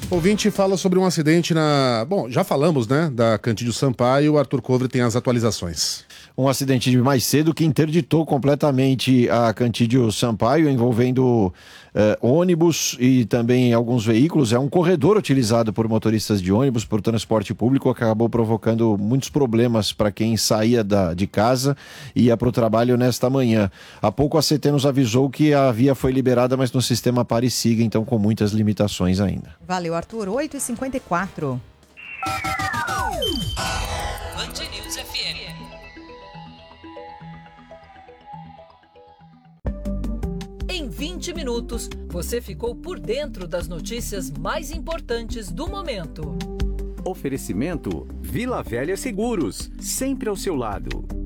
Ouvinte fala sobre um acidente na... Bom, já falamos, né, da Cantídio Sampaio. O Arthur Covre tem as atualizações. Um acidente de mais cedo que interditou completamente a Cantídio Sampaio, envolvendo ônibus e também alguns veículos. É um corredor utilizado por motoristas de ônibus, por transporte público, acabou provocando muitos problemas para quem saía de casa e ia para o trabalho nesta manhã. Há pouco a CT nos avisou que a via foi liberada, mas no sistema pare e siga, então com muitas limitações ainda. Valeu, Arthur. 8h54. Band News FM. Em 20 minutos, você ficou por dentro das notícias mais importantes do momento. Oferecimento Vila Velha Seguros, sempre ao seu lado.